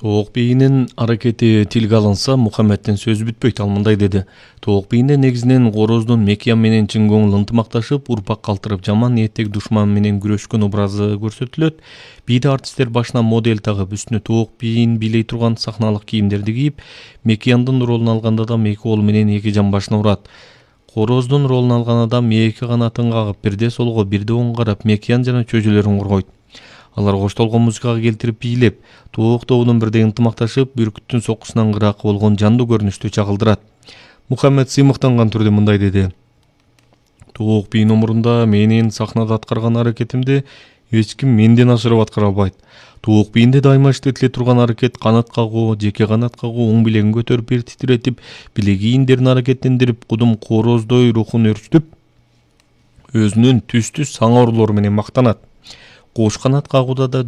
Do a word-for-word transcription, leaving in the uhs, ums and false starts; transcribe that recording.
Тоок бийинин аракети тилге алынса, Мухаммеддин сөзү бүтпөйт. Ал мындай деди: Тоок бийинде негизинен короздун Мекиян менен чын көңүл ынтымакташып, урпак калтырып, жаман ниеттеги душман менен күрөшкөн образы көрсөтүлөт. Бийде артисттер башына модель тагып, үстүнө тоок бийин бийлей турган сахналык кийимдерди кийип, Мекияндын ролун алган адам эки кол менен эки жан башына урат. Короздун ролун алган адам эки канатын кагып, бирде солго, бирде оңго карап, Мекиян жана чөжөлөрүн коргойт. Алар коштолгон музыкага келтирип бийлеп, тоок тобунун бирдей ынтымакташып, бүркүттүн соккусунан кыраакы болгон жандуу көрүнүштү чагылдырат. Мухаммед сыймыктанган түрдө мындай деди: Тоок бийин омурунда менин сахнада аткарган аракетимди эч ким менден ашырып аткара албайт. Тоок бийинде дайыма иштетиле турган аракет канат кагуу, жеке канат кагуу, оң билегин көтөрүп бир титиретип, билек ийиндерин аракеттендирип, кудум короздой рухун өрчүтүп, өзүнүн түстүү саңа орлору менен мактанат. Кош канат кагууда да